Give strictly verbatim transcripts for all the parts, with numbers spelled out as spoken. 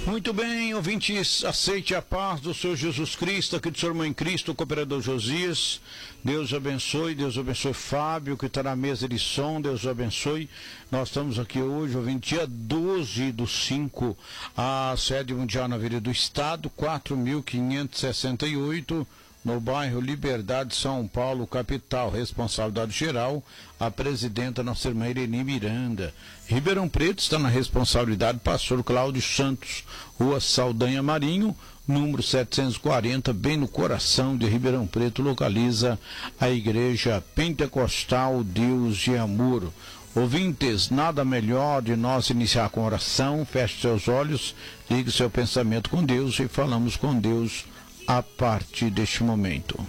Muito bem, ouvintes, aceite a paz do Senhor Jesus Cristo, aqui do Senhor Mãe Cristo, o cooperador Josias. Deus abençoe, Deus abençoe Fábio, que está na mesa de som, Deus abençoe. Nós estamos aqui hoje, ouvindo dia doze do cinco, a sede mundial na Avenida do Estado, quatro mil quinhentos e sessenta e oito, no bairro Liberdade, São Paulo, capital. Responsabilidade geral, a presidenta, nossa irmã Ireni Miranda. Ribeirão Preto está na responsabilidade pastor Cláudio Santos, Rua Saldanha Marinho, número setecentos e quarenta, bem no coração de Ribeirão Preto, localiza a Igreja Pentecostal Deus de Amor. Ouvintes, nada melhor de nós iniciar com oração. Feche seus olhos, ligue seu pensamento com Deus e falamos com Deus a partir deste momento.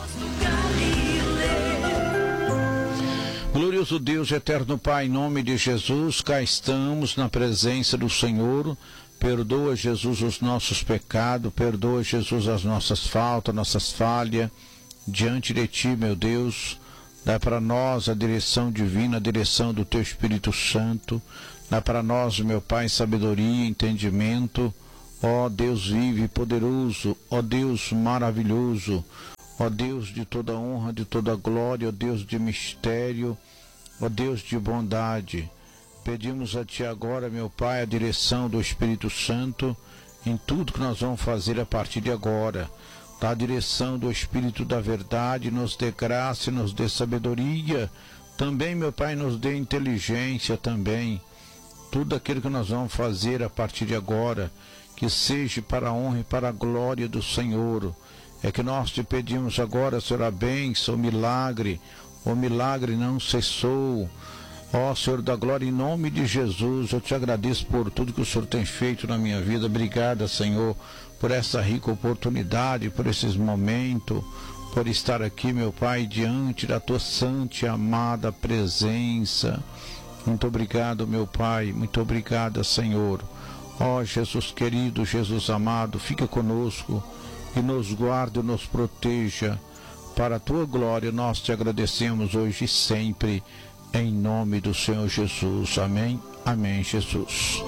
Glorioso Deus, eterno Pai, em nome de Jesus, cá estamos na presença do Senhor. Perdoa, Jesus, os nossos pecados, perdoa, Jesus, as nossas faltas, nossas falhas, diante de Ti, meu Deus. Dá para nós a direção divina, a direção do Teu Espírito Santo. Dá para nós, meu Pai, sabedoria, entendimento. Ó Deus vivo e poderoso, ó Deus maravilhoso, ó Deus de toda honra, de toda glória, ó Deus de mistério, ó Deus de bondade. Pedimos a Ti agora, meu Pai, a direção do Espírito Santo em tudo que nós vamos fazer a partir de agora. Dá a direção do Espírito da verdade, nos dê graça, nos dê sabedoria. Também, meu Pai, nos dê inteligência também. Tudo aquilo que nós vamos fazer a partir de agora, que seja para a honra e para a glória do Senhor. É que nós te pedimos agora, Senhor, a bênção, o milagre. O milagre não cessou. Ó Senhor da glória, em nome de Jesus, eu te agradeço por tudo que o Senhor tem feito na minha vida. Obrigada, Senhor, por essa rica oportunidade, por esses momentos, por estar aqui, meu Pai, diante da tua santa e amada presença. Muito obrigado, meu Pai, muito obrigada, Senhor. Ó Jesus querido, Jesus amado, fica conosco e nos guarde, nos proteja. Para a tua glória nós te agradecemos hoje e sempre, em nome do Senhor Jesus. Amém, amém, Jesus.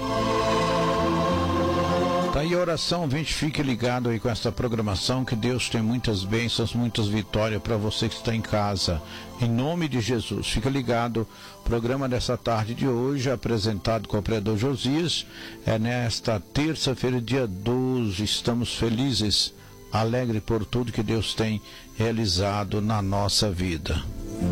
Tá aí a oração, gente, fique ligado aí com essa programação, que Deus tem muitas bênçãos, muitas vitórias para você que está em casa. Em nome de Jesus, fica ligado. Programa dessa tarde de hoje, apresentado com o cooperador Josias, é nesta terça-feira, dia doze. Estamos felizes, alegres por tudo que Deus tem realizado na nossa vida.